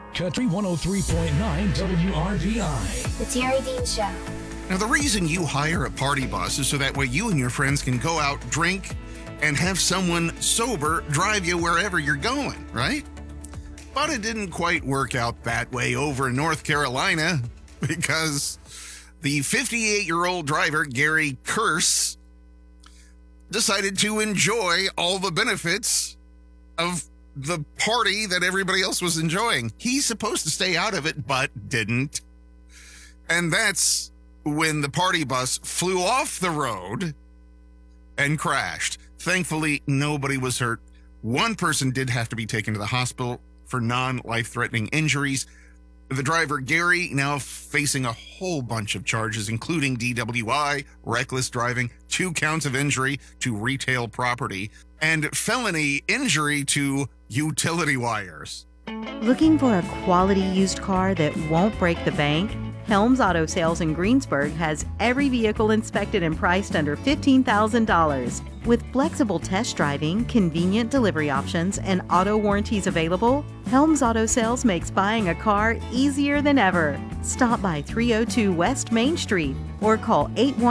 Country 103.9 WRBI. The Terry Dean Show. Now, the reason you hire a party bus is so that way you and your friends can go out, drink, and have someone sober drive you wherever you're going, right? But it didn't quite work out that way over in North Carolina because the 58-year-old driver, Gary Curse, decided to enjoy all the benefits of the party that everybody else was enjoying. He's supposed to stay out of it, but didn't. And that's when the party bus flew off the road and crashed. Thankfully, nobody was hurt. One person did have to be taken to the hospital for non-life-threatening injuries. The driver, Gary, now facing a whole bunch of charges, including DWI, reckless driving, 2 counts of injury to retail property, and felony injury to utility wires. Looking for a quality used car that won't break the bank? Helms Auto Sales in Greensburg has every vehicle inspected and priced under $15,000. With flexible test driving, convenient delivery options, and auto warranties available, Helms Auto Sales makes buying a car easier than ever. Stop by 302 West Main Street or call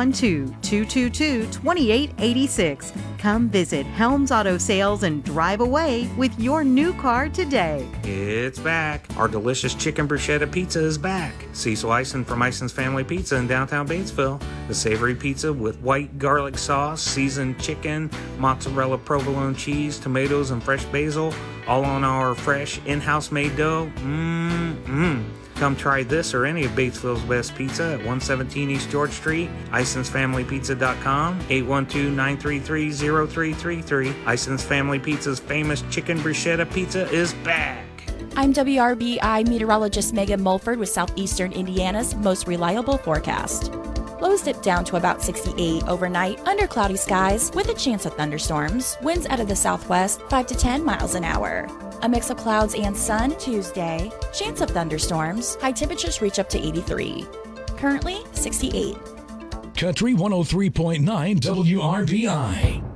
812-222-2886. Come visit Helms Auto Sales and drive away with your new car today. It's back. Our delicious chicken bruschetta pizza is back. Cecil Eisen from Eisen's Family Pizza in downtown Batesville. The savory pizza with white garlic sauce, seasoned chicken, mozzarella provolone cheese, tomatoes, and fresh basil, all on our fresh in-house made dough. Come try this or any of Batesville's best pizza at 117 East George Street, IsonsFamilyPizza.com, 812-933-0333. Ison's Family Pizza's famous chicken bruschetta pizza is back. I'm WRBI meteorologist Megan Mulford with Southeastern Indiana's most reliable forecast. Lows dip down to about 68 overnight under cloudy skies with a chance of thunderstorms. Winds out of the southwest 5 to 10 miles an hour. A mix of clouds and sun Tuesday. Chance of thunderstorms. High temperatures reach up to 83. Currently 68. Country 103.9 WRBI.